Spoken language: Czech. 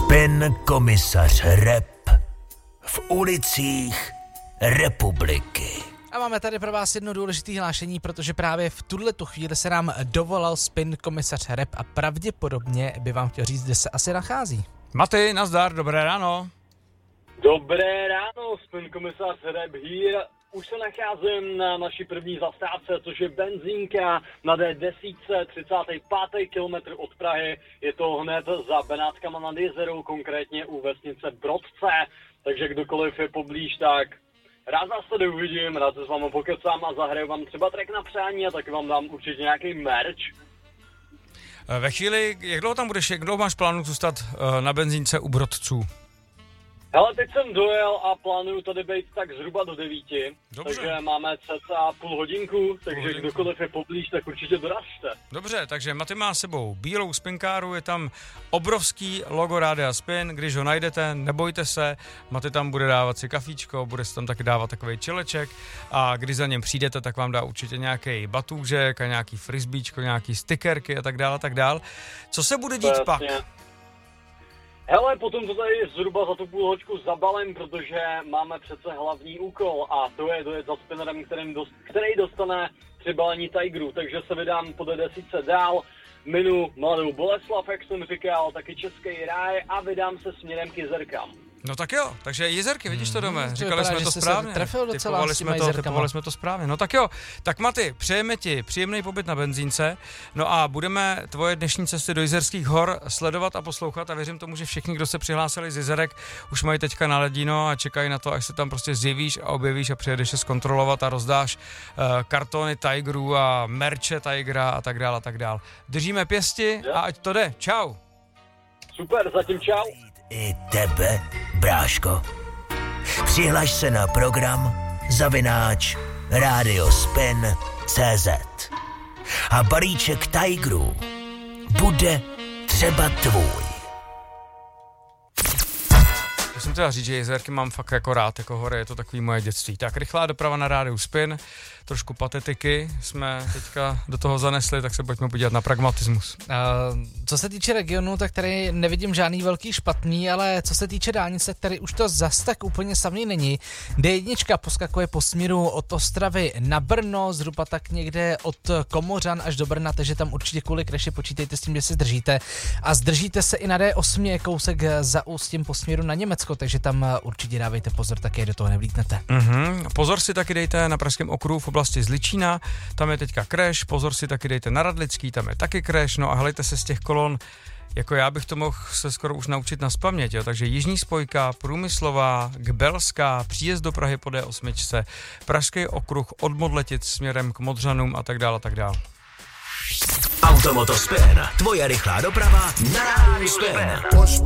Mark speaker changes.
Speaker 1: Spin komisař Rep v ulicích republiky.
Speaker 2: A máme tady pro vás jedno důležité hlášení, protože právě v tuhletu chvíli se nám dovolal spin komisař Rep a pravděpodobně by vám chtěl říct, kde se asi nachází.
Speaker 3: Maty, nazdar, dobré ráno.
Speaker 4: Dobré ráno, spin komisař Rep here. Už se nacházím na naší první zastávce, což je benzínka na D10, 35. kilometr od Prahy. Je to hned za Benátkama nad Jezerou, konkrétně u vesnice Brodce. Takže kdokoliv je poblíž, tak rád vás tady uvidím, rád se s vámi pokecám a zahraju vám třeba track na přání a taky vám dám určitě nějaký merch.
Speaker 3: Ve chvíli, jak dlouho tam budeš, jak dlouho máš plánu zůstat na benzínce u Brodců?
Speaker 4: Hele, teď jsem dojel a plánuju tady být tak zhruba do 9.
Speaker 3: Dobře.
Speaker 4: Takže máme cca půl hodinku, takže kdokoliv je poblíž, tak určitě dorazte.
Speaker 3: Dobře, takže Maty má s sebou bílou spinkáru, je tam obrovský logo Rádia Spin, když ho najdete, nebojte se, Maty tam bude dávat si kafíčko, bude si tam taky dávat takový čileček a když za něm přijdete, tak vám dá určitě nějaký batůžek a nějaký frisbíčko, nějaký stickerky a tak dále, tak dále. Co se bude dít pak?
Speaker 4: Hele, potom to tady zhruba za tu půl hoďku zabalím, protože máme přece hlavní úkol a to je dojet za spinnerem, který dostane přibalení Tigerů, takže se vydám po D10 dál, minu Mladou Boleslav, jak jsem říkal, taky Český ráj a vydám se směrem k Jezerkám.
Speaker 3: No tak jo, takže Jezerky, vidíš to doma, říkali jsme to správně, typovali jsme to správně, no tak jo, tak Maty, přejeme ti příjemný pobyt na benzínce, no a budeme tvoje dnešní cesty do Jizerských hor sledovat a poslouchat a věřím tomu, že všichni, kdo se přihlásili z Jizerek, už mají teďka na ledino a čekají na to, až se tam prostě zjevíš a objevíš a přijedeš se zkontrolovat a rozdáš kartony Tigerů a merče Tigera a tak dále a tak dále. Držíme pěsti a ať to jde, čau.
Speaker 4: Super, zatím čau.
Speaker 1: I tebe, bráško. Přihlaš se na program @radiospin.cz a balíček Tigerů bude třeba tvůj.
Speaker 3: Musím teda říct, že Jezerky mám fakt jako rád, jako hory, je to takový moje dětství. Tak rychlá doprava na Rádiu Spin, trošku patetiky jsme teďka do toho zanesli, tak se pojďme podívat na pragmatismus.
Speaker 2: Co se týče regionu, tak tady nevidím žádný velký špatný, ale co se týče dálnice, tady už to zas tak úplně samý není. D1 poskakuje po směru od Ostravy na Brno, zhruba tak někde od Komořan až do Brna, takže tam určitě kvůli kreši počítejte s tím, že se zdržíte. A zdržíte se i na D8, kousek za Ústím po směru na Německo, takže tam určitě dávejte pozor, taky do toho nevlítnete.
Speaker 3: Pozor si taky dejte na Pražském okruhu v oblasti Zličína, tam je teďka crash, pozor si taky dejte na Radlický, tam je taky crash, no a hlejte se z těch kolon, jako já bych to mohl se skoro už naučit nazpaměť, jo, takže Jižní spojka, Průmyslová, Gbelská, příjezd do Prahy po D8, Pražský okruh od Modletic směrem k Modřanům a tak dále, tak dále.
Speaker 1: Automoto Spin, tvoje rychlá doprava na Rádiu Spin.